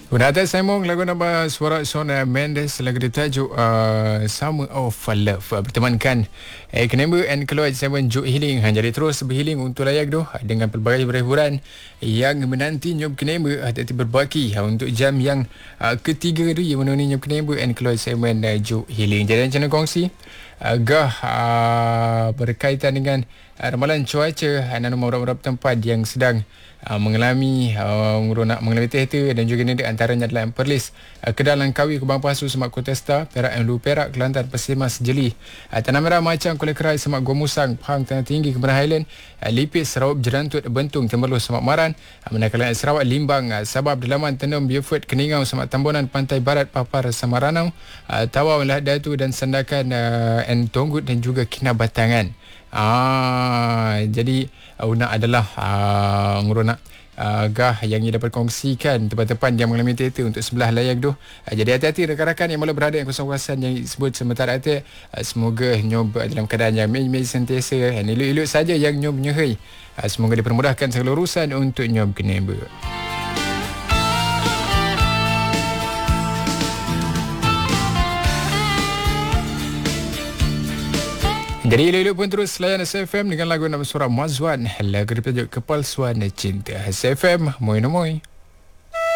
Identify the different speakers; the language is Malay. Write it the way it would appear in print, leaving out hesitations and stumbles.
Speaker 1: Guna atas Simon lagu nama suara Shawn Mendes lagu ditajuk Summer of Love bertemankan Kenamba and Cloyd Seven Joke Healing. Jadi terus berhealing untuk layak tu dengan pelbagai hiburan yang menanti Nyob Kenamba hati berbaki untuk jam yang ketiga tu yang menemani Nyob Kenamba and Cloyd Seven Joke Healing. Jadi channel kongsi berkaitan dengan ramalan cuaca dan beberapa tempat yang sedang mengalami teater dan juga negeri antaranya adalah Perlis, Kedah, Langkawi, Kubang Pasu, Semak Kotesta, Perak dan Hulu Perak, Kelantan, Persimas, Jeli, Tanah Merah, Macang, Kuala Kerai, Semak Gomusang, Pahang, Tanah Tinggi, Kemerah Highland, Lipis, Sarawak, Jerantut, Bentung, Temerloh, Semak Maran, Manakala Sarawak, Limbang, Sabah, Dalaman, Tendam, Beaufort, Keningau, Semak Tambunan, Pantai Barat, Papar, Samaranau, Tawau, Lahad Datu dan Sandakan, Tonggut dan juga Kinabatangan. Jadi Una adalah Nguruna gah yang ia dapat kongsikan tempat-tempat yang mengalami teater untuk sebelah layak tu. Jadi hati-hati rakan-rakan yang malah berada di kawasan yang disebut sementara hati. Semoga Nyob dalam keadaan yang mej sentiasa elok-elok saja yang Nyob menyehai. Semoga dipermudahkan segala urusan untuk Nyob Kenamba. Jadi elok-elok pun terus layan SFM dengan lagu nama suara Mazwan, lagu bertajuk Kepalsuan Cinta. SFM, moi no moi.